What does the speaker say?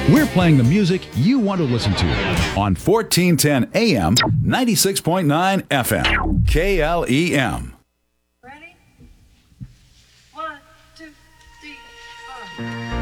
We're playing the music you want to listen to on 1410 AM, 96.9 FM, KLEM. Ready? 1, 2, 3, 4.